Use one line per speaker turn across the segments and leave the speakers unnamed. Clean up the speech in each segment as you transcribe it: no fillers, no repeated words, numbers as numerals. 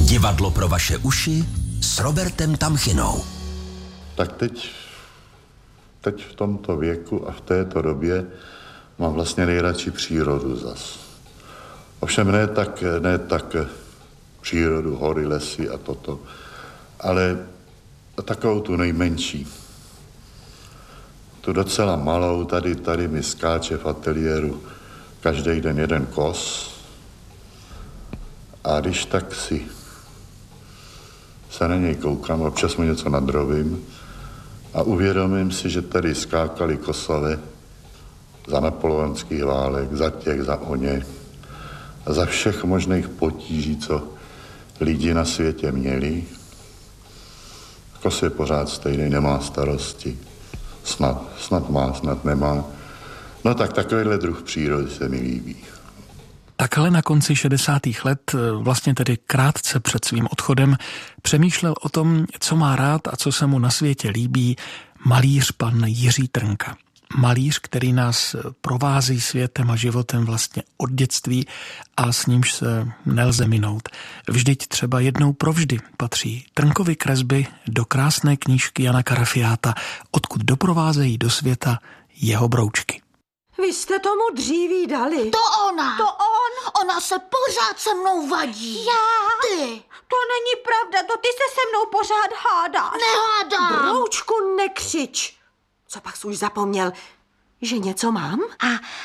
Divadlo pro vaše uši s Robertem Tamchinou.
Tak teď v tomto věku a v této době mám vlastně nejradši přírodu zas. Ovšem ne tak přírodu, hory, lesy a toto, ale takovou tu nejmenší. Tu docela malou, tady mi skáče v ateliéru každý den jeden kos. A když tak si se na něj koukám, občas mu něco nadrovím a uvědomím si, že tady skákali kosové za napoleonských válek, za oně a za všech možných potíží, co lidi na světě měli. Kos je pořád stejný, nemá starosti. Snad má, snad nemá. No tak takovýhle druh přírody se mi líbí.
Takhle na konci 60. let, vlastně tedy krátce před svým odchodem, přemýšlel o tom, co má rád a co se mu na světě líbí malíř pan Jiří Trnka. Malíř, který nás provází světem a životem vlastně od dětství a s nímž se nelze minout. Vždyť třeba jednou provždy patří Trnkovy kresby do krásné knížky Jana Karafiáta, odkud doprovázejí do světa jeho broučky.
Vy jste tomu dříví dali.
To ona.
To on.
Ona se pořád se mnou vadí.
Já?
Ty.
To není pravda, to ty se mnou pořád hádáš.
Nehádám.
Broučku, nekřič. Co pak jsi už zapomněl, že něco mám?
A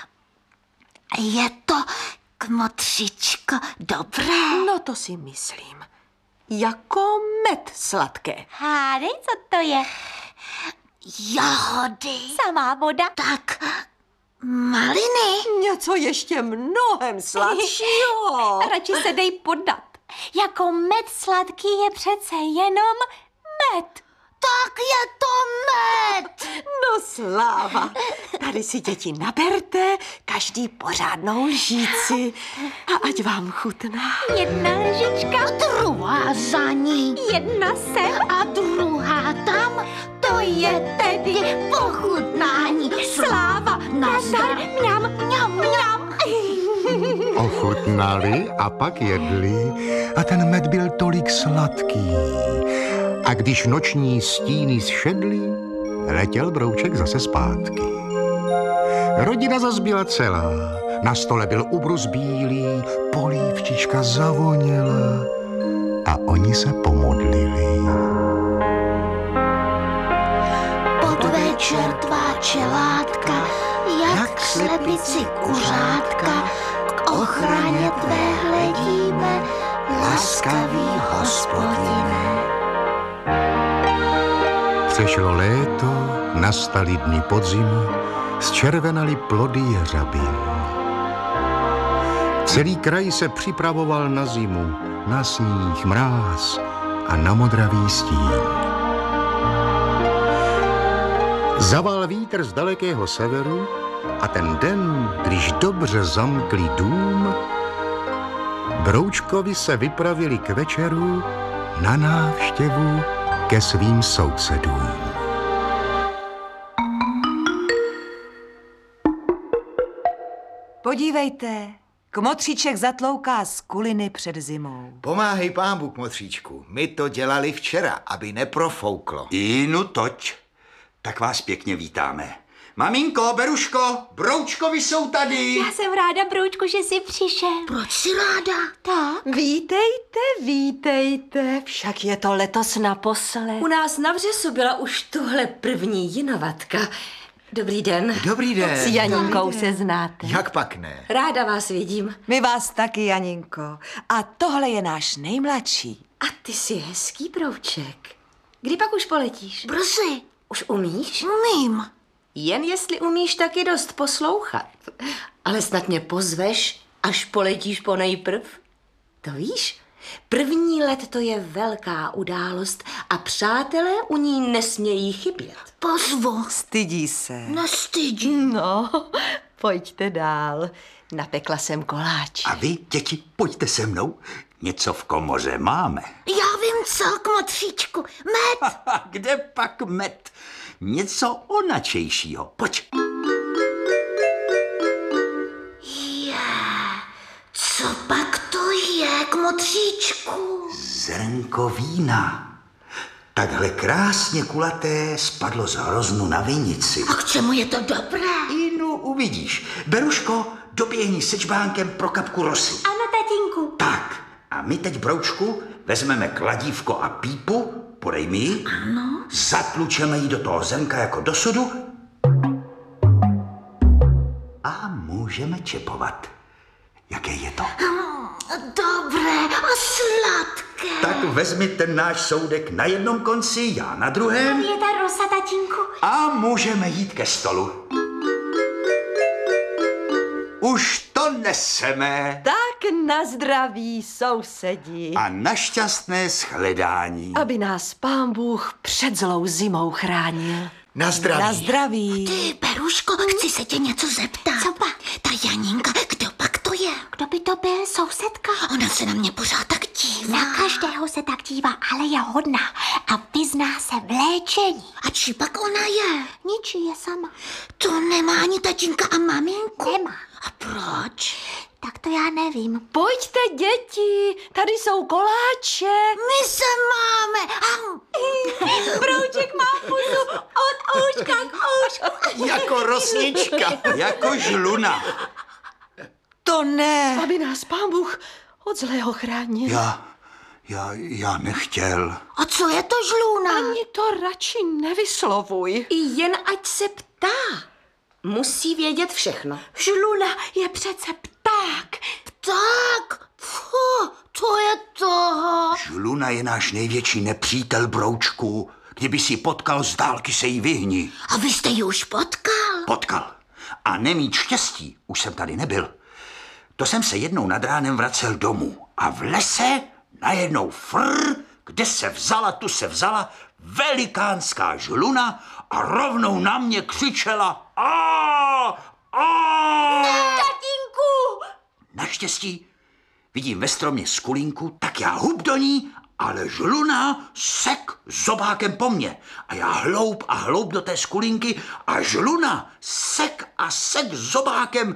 je to, kmotřičko, dobré?
No to si myslím. Jako med sladké.
Hádej, co to je? Jahody. Samá voda. Tak, maliny.
Něco ještě mnohem sladšího.
Radši se dej podat. Jako med sladký je přece jenom med. Tak je to med.
No sláva. Tady si děti naberte, každý pořádnou lžíci a ať vám chutná.
Jedna lžička, druhá za ní. Jedna sem a druhá tam. To je tedy pochutnání. Sláva, nazdar, mňam, mňam, mňam.
Ochutnali a pak jedli a ten med byl tolik sladký. A když noční stíny zšedly, letěl brouček zase zpátky. Rodina zas byla celá, na stole byl ubrus bílý, polívčička zavoněla a oni se pomodlili.
Podvečer tvá čelátka, jak slepici kuřátka, k ochraně tvé hledíme, laskavý Hospodine.
Přešlo léto, nastaly dny podzimu, zčervenaly plody jeřabin. Celý kraj se připravoval na zimu, na sníh, mráz a na modravý stín. Zaval vítr z dalekého severu a ten den, když dobře zamkli dům, broučkovi se vypravili k večeru na návštěvu ke svým sousedům.
Podívejte, kmotříček zatlouká z kuliny před zimou.
Pomáhej pánbu, kmotříčku, my to dělali včera, aby neprofouklo.
No toť, tak vás pěkně vítáme. Maminko, Beruško, broučkovi jsou tady.
Já jsem ráda, broučku, že jsi přišel. Proč jsi ráda? Tak.
Vítejte, však je to letos naposled.
U nás na Vřesu byla už tuhle první jinovatka. Dobrý den.
Dobrý den.
S Janinkou se znáte.
Jak pak ne?
Ráda vás vidím.
My vás taky, Janinko. A tohle je náš nejmladší.
A ty jsi hezký brouček. Kdy pak už poletíš?
Brzy.
Už umíš?
Umím.
Jen jestli umíš taky dost poslouchat. Ale snad mě pozveš, až poletíš ponejprv. To víš? První let to je velká událost a přátelé u ní nesmějí chybět.
Pozvu.
Stydí se.
Nestydí.
No, pojďte dál. Napekla jsem koláč.
A vy, děti, pojďte se mnou. Něco v komoře máme.
Já vím co, kmotříčku. Med.
Kde pak med? Něco onačejšího. Pojď.
Je, co pak to je? je, kmotříčku?
Zrnko vína. Takhle krásně kulaté spadlo z hroznu na vinici.
A k čemu je to dobré?
No, uvidíš. Beruško, doběhni se čbánkem pro kapku rosy.
Ano, tatínku.
Tak, a my teď, Broučku, vezmeme kladívko a pípu, podej mi ji.
Ano.
Zatlučeme ji do toho zrnka jako do sudu a můžeme čepovat. Jaké je to?
Dobré a sladké.
Tak vezmi ten náš soudek na jednom konci, já na druhém.
Je ta rosa, tatínku.
A můžeme jít ke stolu. Už to neseme.
Tak na zdraví, sousedi.
A na šťastné shledání.
Aby nás Pán Bůh před zlou zimou chránil.
Na zdraví.
Na zdraví.
Ty, Beruško, chci se tě něco zeptat. Co pak? Ta Janinka, kdo pak to je? Kdo by to byl, sousedka? Ona se na mě pořád tak dívá.
Na každého se tak dívá, ale je hodná a vyzná se v léčení.
A či pak ona je?
Ničí je sama.
To nemá ani tatínka a maminku?
Nemá.
A proč?
Tak to já nevím.
Pojďte, děti, tady jsou koláče.
My se máme.
Brouček má pusu od ouška k oušku.
Jako rosnička.
Jako žluna.
To ne. Aby nás Pán Bůh od zlého chránil.
Já nechtěl.
A co je to žluna?
Ani to radši nevyslovuj.
I jen ať se ptá. Musí vědět všechno.
Žluna je přece pták.
Pták? Fuh, to je toho.
Žluna je náš největší nepřítel, Broučku. Kdyby si potkal, z dálky se jí vyhni.
A vy jste ji už potkal?
Potkal. A nemít štěstí, už jsem tady nebyl. To jsem se jednou nad ránem vracel domů. A v lese najednou kde se vzala, tu se vzala velikánská žluna a rovnou na mě křičela
Tatínku!
Naštěstí vidím ve stromě skulinku, tak já hub do ní, ale žluna sek zobákem po mně. A já hloub do té skulinky a žluna sek zobákem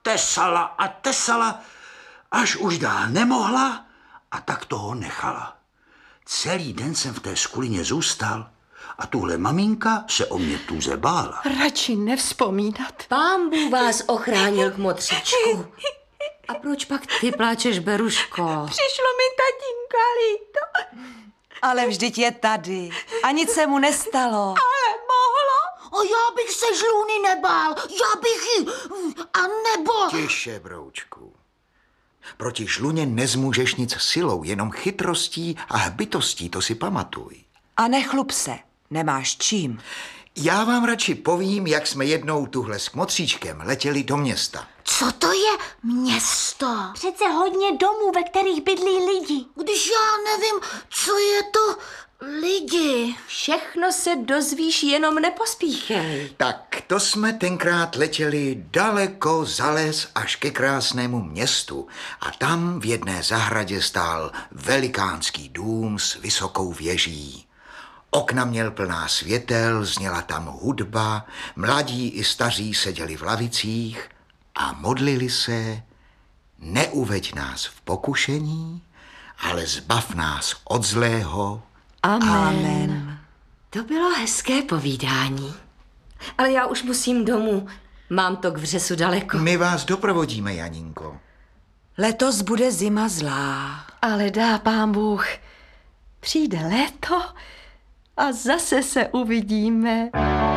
tesala, až už dál nemohla a tak toho nechala. Celý den jsem v té skulině zůstal a tuhle maminka se o mě tuze bála.
Radši nevzpomínat.
Pán Bůh vás ochránil, kmotříčku. A proč pak ty pláčeš, Beruško?
Přišlo mi tatínka líto.
Ale vždyť je tady a nic se mu nestalo.
Ale mohlo.
O, já bych se žluny nebál. Já bych ji... A nebo...
Tiše, Broučku. Proti žluně nezmůžeš nic silou, jenom chytrostí a hbitostí, to si pamatuj.
A nechlup se, nemáš čím.
Já vám radši povím, jak jsme jednou tuhle s kmotříčkem letěli do města.
Co to je město?
Přece hodně domů, ve kterých bydlí lidi.
Když já nevím, co je to lidi.
Všechno se dozvíš, jenom nepospíchej.
Tak to jsme tenkrát letěli daleko za les až ke krásnému městu a tam v jedné zahradě stál velikánský dům s vysokou věží. Okna měl plná světel, zněla tam hudba, mladí i staří seděli v lavicích a modlili se: neuveď nás v pokušení, ale zbav nás od zlého.
Amen. To bylo hezké povídání. Ale já už musím domů. Mám to k vřesu daleko.
My vás doprovodíme, Janinko.
Letos bude zima zlá.
Ale dá Pán Bůh. Přijde léto a zase se uvidíme.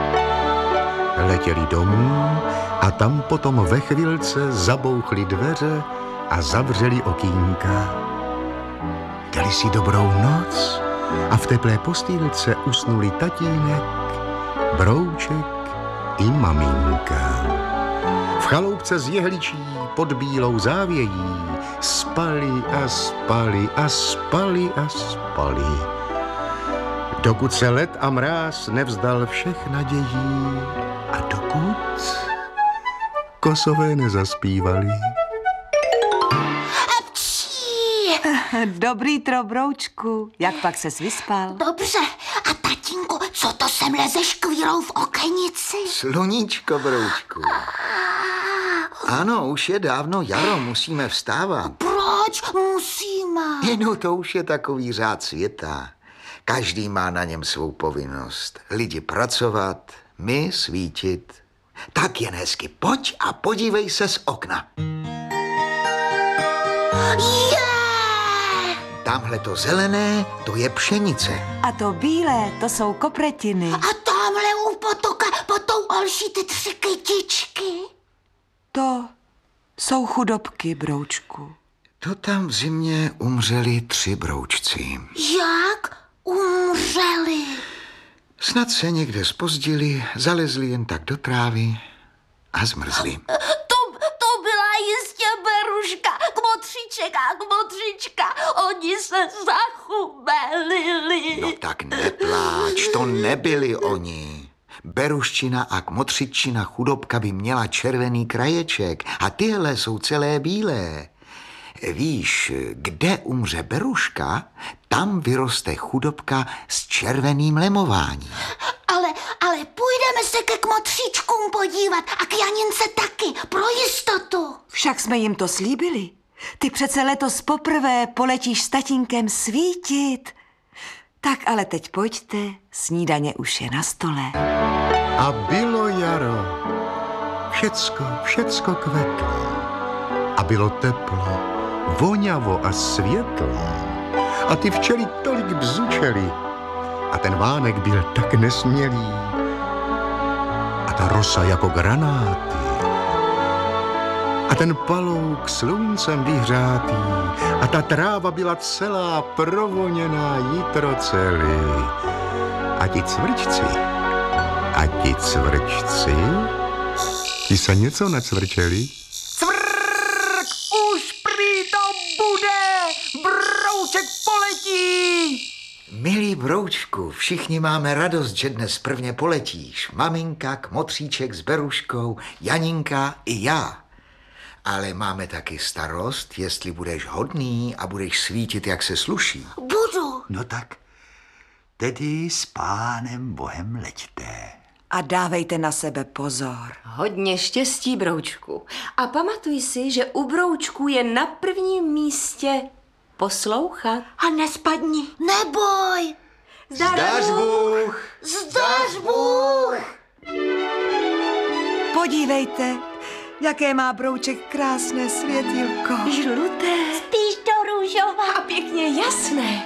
Letěli domů a tam potom ve chvilce zabouchly dveře a zavřeli okýnka. Dali si dobrou noc a v teplé postýlce usnuli tatínek, Brouček i maminka. V chaloupce z jehličí pod bílou závějí spali a spali a spali a spali. Dokud se led a mráz nevzdal všech nadějí a dokud kosové nezaspívali.
Dobrý Broučku, jak pak ses vyspal?
Dobře. A tatínku, co to sem leze škvírou v okenici?
Sluníčko, Broučku. Ano, už je dávno jaro, musíme vstávat.
Proč? proč musíme?
No to už je takový řád světa. Každý má na něm svou povinnost. Lidi pracovat, my svítit. Tak jen hezky pojď a podívej se z okna. Tamhle to zelené, to je pšenice.
A to bílé, to jsou kopretiny.
A tamhle u potoka pod tou olší ty 3 kytičky.
To jsou chudobky, broučku.
To tam v zimě umřeli 3 broučci.
Jak umřeli?
Snad se někde zpozdili, zalezli jen tak do trávy a zmrzli.
To byla jistě beruška, kmotříčka. Oni se zachubelili.
No tak nepláč, to nebyli oni. Beruščina a kmotřičina chudobka by měla červený kraječek a tyhle jsou celé bílé. Víš, kde umře beruška, tam vyroste chudobka s červeným lemováním.
Ale půjdeme se ke kmotříčkům podívat a k Janince taky, pro jistotu.
Však jsme jim to slíbili. Ty přece letos poprvé poletíš s tatínkem svítit. Tak ale teď pojďte, snídaně už je na stole.
A bylo jaro. Všecko kvetlo. A bylo teplo, voňavo a světlo. A ty včely tolik bzučely. A ten vánek byl tak nesmělý. A ta rosa jako granáty. A ten palouk sluncem vyhřátý. A ta tráva byla celá provoněná jitrocelý. A ti cvrčci, ti se něco necvrčeli?
Cvrk, už prý to bude, brouček poletí.
Milý broučku, všichni máme radost, že dnes prvně poletíš. Maminka, kmotříček s beruškou, Janinka i já. Ale máme taky starost, jestli budeš hodný a budeš svítit, jak se sluší.
Budu.
No tak, tedy s Pánem Bohem leďte.
A dávejte na sebe pozor.
Hodně štěstí, broučku. A pamatuj si, že u broučku je na prvním místě poslouchat.
A nespadni. Neboj.
Zdař Bůh.
Zdař Bůh.
Podívejte, jaké má brouček krásné světýlko.
Žluté.
Spíš do růžova.
A pěkně jasné.